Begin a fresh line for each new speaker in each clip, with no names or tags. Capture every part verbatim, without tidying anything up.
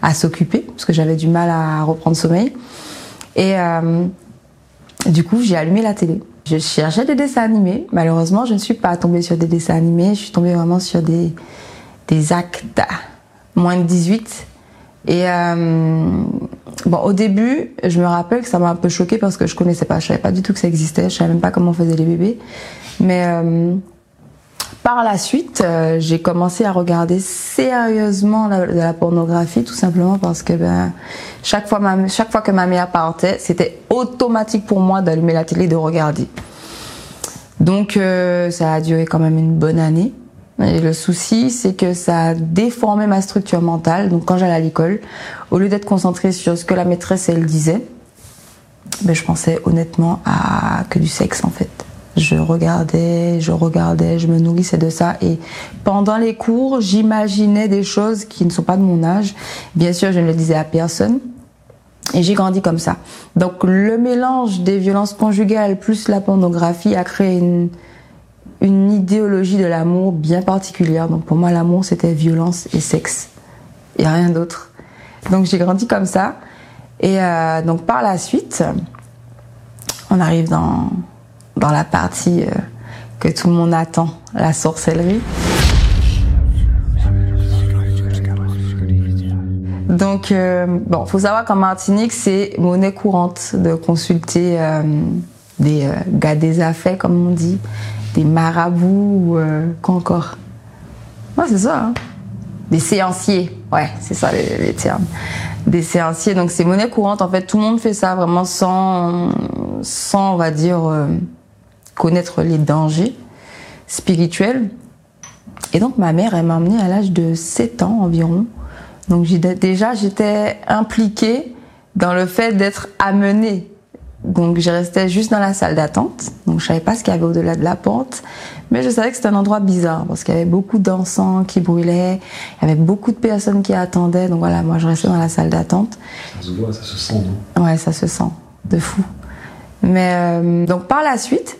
à s'occuper parce que j'avais du mal à reprendre sommeil. Et euh, du coup, j'ai allumé la télé. Je cherchais des dessins animés. Malheureusement, je ne suis pas tombée sur des dessins animés. Je suis tombée vraiment sur des, des actes moins de dix-huit. Et euh, bon, au début, je me rappelle que ça m'a un peu choquée parce que je connaissais pas. Je savais pas du tout que ça existait. Je savais même pas comment on faisait les bébés. Mais euh, par la suite, euh, j'ai commencé à regarder sérieusement la, de la pornographie, tout simplement parce que ben, chaque fois, ma, chaque fois que ma mère partait, c'était automatique pour moi d'allumer la télé et de regarder. Donc euh, ça a duré quand même une bonne année. Et le souci, c'est que ça a déformé ma structure mentale. Donc quand j'allais à l'école, au lieu d'être concentrée sur ce que la maîtresse elle disait, ben, je pensais honnêtement à que du sexe en fait. Je regardais, je regardais, je me nourrissais de ça. Et pendant les cours, j'imaginais des choses qui ne sont pas de mon âge. Bien sûr, je ne le disais à personne. Et j'ai grandi comme ça. Donc le mélange des violences conjugales plus la pornographie a créé une, une idéologie de l'amour bien particulière. Donc pour moi, l'amour, c'était violence et sexe. Il n'y a rien d'autre. Donc j'ai grandi comme ça. Et euh, donc par la suite, on arrive dans... dans la partie euh, que tout le monde attend, la sorcellerie. Donc, euh, bon, faut savoir qu'en Martinique, c'est monnaie courante de consulter euh, des euh, gars des affaires, comme on dit, des marabouts ou euh, quoi encore. Ouais, c'est ça, hein. Des séanciers, ouais, c'est ça les, les termes. Des séanciers, donc c'est monnaie courante. En fait, tout le monde fait ça vraiment sans, sans on va dire, euh, connaître les dangers spirituels. Et donc ma mère, elle m'a emmenée à l'âge de sept ans environ. Donc j'ai, déjà j'étais impliquée dans le fait d'être amenée. Donc je restais juste dans la salle d'attente. Donc je savais pas ce qu'il y avait au-delà de la porte, mais je savais que c'était un endroit bizarre parce qu'il y avait beaucoup d'encens qui brûlaient, il y avait beaucoup de personnes qui attendaient. Donc voilà, moi je restais dans la salle d'attente.
Ça se voit, ça se sent, non?
Ouais, ça se sent, de fou. Mais euh, donc par la suite,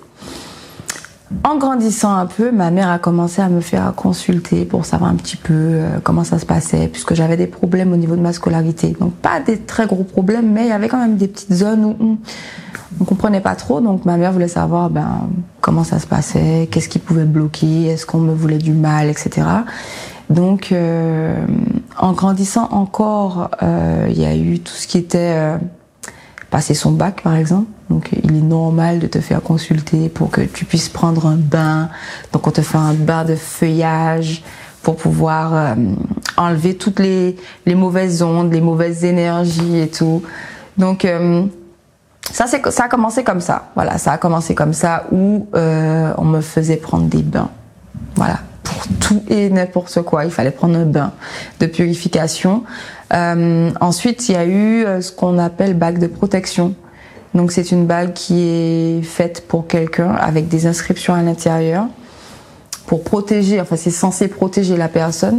en grandissant un peu, ma mère a commencé à me faire consulter pour savoir un petit peu euh, comment ça se passait, puisque j'avais des problèmes au niveau de ma scolarité. Donc pas des très gros problèmes, mais il y avait quand même des petites zones où on ne comprenait pas trop. Donc ma mère voulait savoir ben, comment ça se passait, qu'est-ce qui pouvait bloquer, est-ce qu'on me voulait du mal, et cetera. Donc euh, en grandissant encore, euh, il y a eu tout ce qui était... Euh, passer son bac par exemple, donc il est normal de te faire consulter pour que tu puisses prendre un bain. Donc on te fait un bain de feuillage pour pouvoir euh, enlever toutes les, les mauvaises ondes, les mauvaises énergies et tout. Donc euh, ça, c'est, ça a commencé comme ça, voilà, ça a commencé comme ça où euh, on me faisait prendre des bains, voilà. Pour tout et n'importe quoi, il fallait prendre un bain de purification. Euh, ensuite, il y a eu ce qu'on appelle bague de protection. Donc c'est une bague qui est faite pour quelqu'un avec des inscriptions à l'intérieur pour protéger, enfin c'est censé protéger la personne.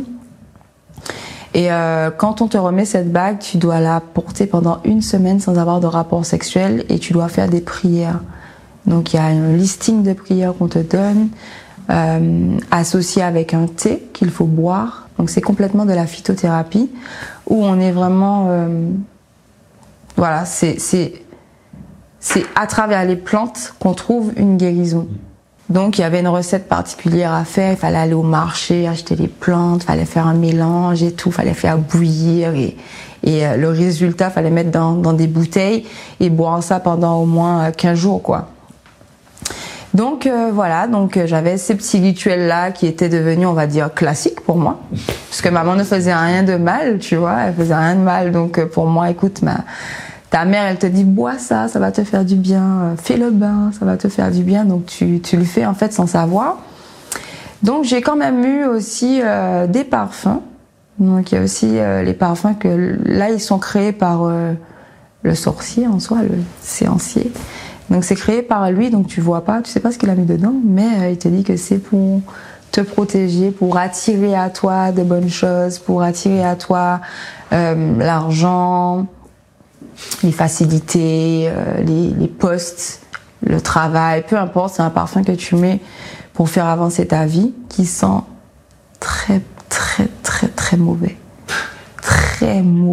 Et euh, quand on te remet cette bague, tu dois la porter pendant une semaine sans avoir de rapport sexuel et tu dois faire des prières. Donc il y a un listing de prières qu'on te donne. Euh, associé avec un thé qu'il faut boire. Donc c'est complètement de la phytothérapie où on est vraiment... Euh, voilà, c'est, c'est, c'est à travers les plantes qu'on trouve une guérison. Donc il y avait une recette particulière à faire, il fallait aller au marché, acheter les plantes, il fallait faire un mélange et tout, il fallait faire bouillir et, et euh, le résultat, il fallait mettre dans, dans des bouteilles et boire ça pendant au moins quinze jours quoi. Donc euh, voilà, donc euh, j'avais ces petits rituels là qui étaient devenus, on va dire, classiques pour moi, parce que maman ne faisait rien de mal, tu vois, elle faisait rien de mal, donc euh, pour moi, écoute, ma, ta mère, elle te dit bois ça, ça va te faire du bien, euh, fais le bain, ça va te faire du bien, donc tu tu le fais en fait sans savoir. Donc j'ai quand même eu aussi euh, des parfums, donc il y a aussi euh, les parfums que là ils sont créés par euh, le sorcier en soi, le séancier. Donc c'est créé par lui, donc tu vois pas, tu sais pas ce qu'il a mis dedans, mais euh, il te dit que c'est pour te protéger, pour attirer à toi de bonnes choses, pour attirer à toi euh, l'argent, les facilités, euh, les, les postes, le travail, peu importe, c'est un parfum que tu mets pour faire avancer ta vie, qui sent très très très très mauvais, très mauvais.